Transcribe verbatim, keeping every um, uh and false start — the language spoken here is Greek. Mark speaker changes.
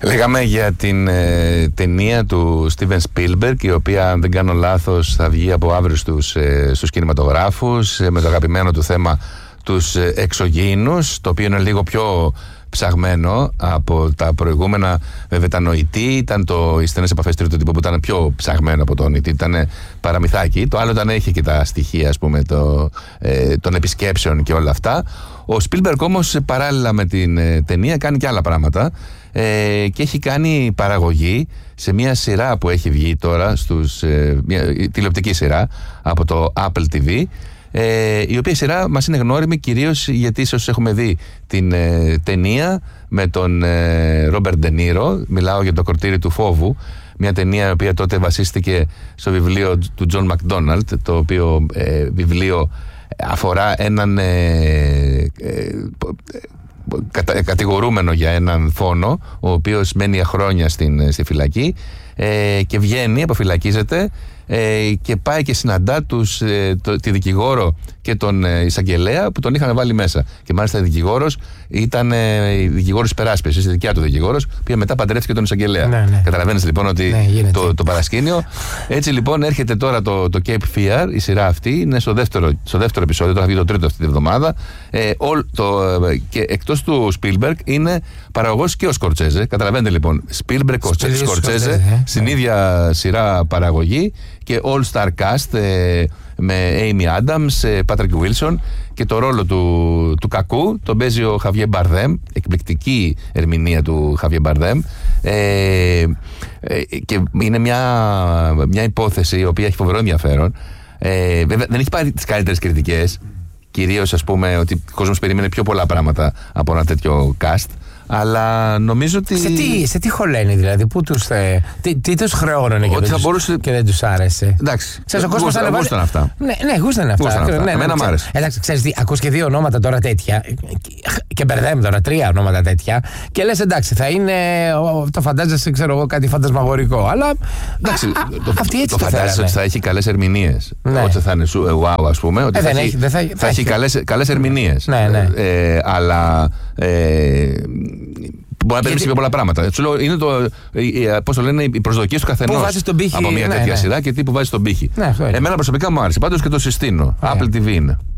Speaker 1: Λέγαμε για την ε, ταινία του Steven Spielberg, η οποία, αν δεν κάνω λάθος, θα βγει από αύριο στους, ε, στους κινηματογράφους, ε, με το αγαπημένο του θέμα τους ε, εξωγήινους, το οποίο είναι λίγο πιο ψαγμένο από τα προηγούμενα. Βέβαια, τα νοητή ήταν το, οι στενές επαφές τρίτου τύπου, που ήταν πιο ψαγμένο από το νοητή, ήταν παραμυθάκι. Το άλλο ήταν, έχει και τα στοιχεία, ας πούμε, το, ε, των επισκέψεων και όλα αυτά. Ο Spielberg όμως, παράλληλα με την ε, ταινία, κάνει και άλλα πράγματα, ε, και έχει κάνει παραγωγή σε μια σειρά που έχει βγει τώρα στους, ε, μια τηλεοπτική σειρά από το Apple τι βι, ε, η οποία σειρά μας είναι γνώριμη κυρίως γιατί ίσως έχουμε δει την ε, ταινία με τον ε, Ρόμπερτ Ντε Νίρο. Μιλάω για το Κορτήρι του Φόβου, μια ταινία η οποία τότε βασίστηκε στο βιβλίο του Τζον Μακδόναλντ, το οποίο ε, βιβλίο αφορά έναν ε, ε, κατα, κατηγορούμενο για έναν φόνο, ο οποίος μένει για χρόνια στην, στη φυλακή, ε, και βγαίνει, αποφυλακίζεται, ε, και πάει και συναντά τους, ε, το, τη δικηγόρο και τον ε, εισαγγελέα που τον είχαν βάλει μέσα. Και μάλιστα η δικηγόρος ήταν ε, η δικηγόρος υπεράσπισης, η δικιά του δικηγόρος, που μετά παντρεύτηκε τον εισαγγελέα. Ναι, ναι. Καταλαβαίνεις λοιπόν ότι ναι, το, το παρασκήνιο. Έτσι λοιπόν έρχεται τώρα το, το Cape Fear, η σειρά αυτή, είναι στο δεύτερο, στο δεύτερο επεισόδιο, τώρα θα βγει το τρίτο αυτή τη εβδομάδα. Ε, all, το, και εκτός του Spielberg είναι παραγωγός και ο Σκορτσέζε. Καταλαβαίνετε λοιπόν, Spielberg, Σκορτσέζε, στην ίδια σειρά παραγωγή, και All Star Cast, ε, με Amy Adams, ε, Patrick Wilson, και το ρόλο του, του κακού τον παίζει ο Χαβιέ Μπαρδέμ, εκπληκτική ερμηνεία του Χαβιέ Μπαρδέμ, ε, ε, και είναι μια, μια υπόθεση η οποία έχει φοβερό ενδιαφέρον. Ε, βέβαια δεν έχει πάρει τις καλύτερες κριτικές, κυρίως, ας πούμε, ότι ο κόσμος περίμενε πιο πολλά πράγματα από ένα τέτοιο cast. Αλλά νομίζω ότι.
Speaker 2: Σε τι, σε τι χωλένει δηλαδή, πού τους, ε, τι, τι τους χρεώνανε και, δεν μπορούσε... και δεν τους άρεσε.
Speaker 1: Εντάξει.
Speaker 2: Ξέρεις, ο κόσμος
Speaker 1: ανεβάζει...
Speaker 2: γούσταν
Speaker 1: αυτά.
Speaker 2: Ναι, ναι, γούσταν αυτά.
Speaker 1: Γούσταν αυτά. Ναι, εμένα μ' άρεσε.
Speaker 2: Εντάξει, ξέρεις τι, ακούς και δύο ονόματα τώρα τέτοια, και μπερδεύουν τώρα τρία ονόματα τέτοια, και λες εντάξει, θα είναι. Το φαντάζεσαι, ξέρω εγώ, κάτι φαντασμαγορικό. Αλλά.
Speaker 1: Εντάξει,
Speaker 2: α,
Speaker 1: το,
Speaker 2: αυτοί έτσι
Speaker 1: το φαντάζεσαι ότι θα έχει καλές ερμηνείες.
Speaker 2: Ναι.
Speaker 1: Ότι θα είναι wow, ας πούμε. Ότι
Speaker 2: ε,
Speaker 1: θα,
Speaker 2: έχει,
Speaker 1: έχει,
Speaker 2: θα, θα,
Speaker 1: θα έχει καλές ερμηνείες.
Speaker 2: Ναι, ναι.
Speaker 1: Ε, αλλά. Ε, μπορεί να περιμένει και πολλά πράγματα. Είναι το, πώς το λένε, οι προσδοκίες του καθενός
Speaker 2: από
Speaker 1: μια
Speaker 2: ναι,
Speaker 1: τέτοια
Speaker 2: ναι.
Speaker 1: σειρά και τι που βάζει στον πύχη.
Speaker 2: Ναι,
Speaker 1: εμένα προσωπικά μου άρεσε. Πάντως και το συστήνω.
Speaker 2: Yeah.
Speaker 1: Apple τι βι είναι.